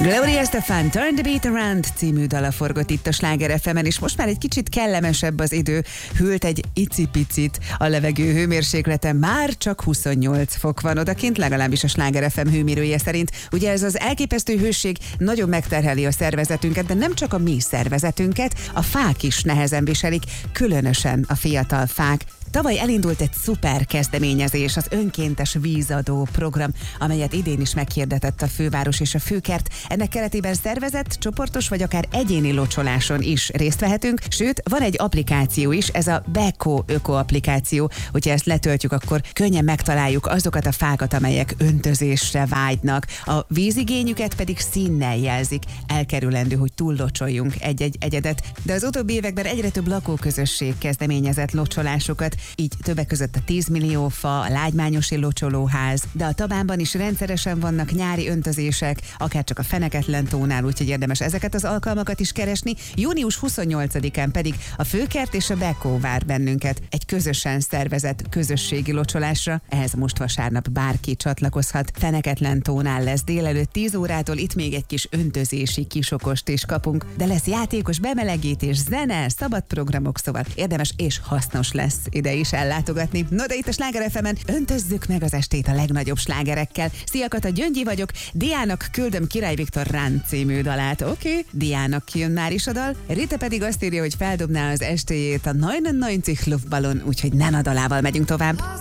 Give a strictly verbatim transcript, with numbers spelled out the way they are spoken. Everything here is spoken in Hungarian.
Gloria Estefan, Turn the Beat Around című dala forgott itt a Sláger ef emen, és most már egy kicsit kellemesebb az idő. Hűlt egy icipicit a levegő hőmérséklete, már csak huszonnyolc fok van odakint, legalábbis a Sláger ef em hőmérője szerint. Ugye ez az elképesztő hőség nagyon megterheli a szervezetünket, de nem csak a mi szervezetünket, a fák is nehezen viselik, különösen a fiatal fák. Tavaly elindult egy szuper kezdeményezés, az önkéntes vízadó program, amelyet idén is meghirdetett a főváros és a főkert. Ennek keretében szervezett, csoportos vagy akár egyéni locsoláson is részt vehetünk, sőt, van egy applikáció is, ez a Beko Öko applikáció. Hogyha ezt letöltjük, akkor könnyen megtaláljuk azokat a fákat, amelyek öntözésre vágynak. A vízigényüket pedig színnel jelzik. Elkerülendő, hogy túl locsoljunk egy-egy egyedet, de az utóbbi években egyre több lakóközösség kezdeményezett locsolásokat, így többek között a tíz millió fa, a lágymányosi locsolóház, de a Tabánban is rendszeresen vannak nyári öntözések, akár csak a Feneketlen tónál, úgyhogy érdemes ezeket az alkalmakat is keresni. június huszonnyolcadikán pedig a Főkert és a Beko vár bennünket egy közösen szervezett közösségi locsolásra. Ehhez most vasárnap bárki csatlakozhat. Feneketlen tónál lesz délelőtt tíz órától, itt még egy kis öntözési kisokost is kapunk, de lesz játékos bemelegítés, zene, szabad programok, szóval érdemes és hasznos lesz ide is ellátogatni. No, de itt a Sláger ef emen öntözzük meg az estét a legnagyobb slágerekkel. Szia, Kata, Gyöngyi vagyok. Diának küldöm Király Viktor Rán című dalát. Oké, okay. Diának jön már is a dal. Rita pedig azt írja, hogy feldobná az estéjét a kilencvenkilenc Luftballon, úgyhogy nem a dalával megyünk tovább.